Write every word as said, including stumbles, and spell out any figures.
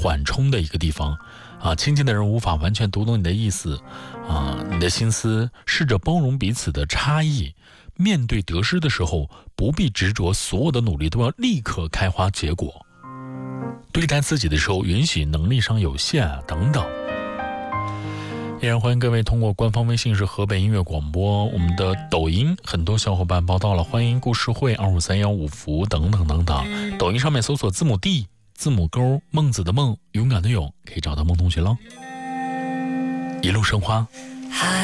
缓冲的一个地方啊。亲近的人无法完全读懂你的意思啊，你的心思，试着包容彼此的差异。面对得失的时候，不必执着所有的努力都要立刻开花结果。对待自己的时候，允许能力上有限啊，等等。依然欢迎各位通过官方微信是河北音乐广播，我们的抖音很多小伙伴报道了，欢迎故事会二五三幺五福等等等等。抖音上面搜索字母 D 字母勾孟子的孟勇敢的勇，可以找到孟同学喽。一路生花。